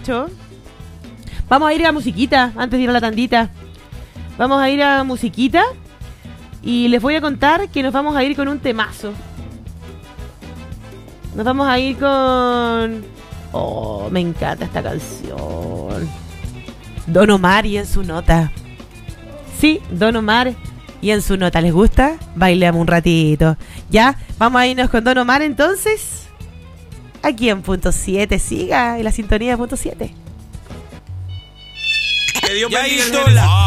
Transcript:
mucho. Vamos a ir a musiquita, antes de ir a la tandita. Vamos a ir a musiquita. Y les voy a contar que nos vamos a ir con un temazo. Nos vamos a ir con... Oh, me encanta esta canción. Don Omar y En Su Nota. Sí, Don Omar y En Su Nota. ¿Les gusta? Bailemos un ratito. Ya, vamos a irnos con Don Omar entonces. Aquí en punto 7, siga en la sintonía de punto 7. Que Dios bendiga el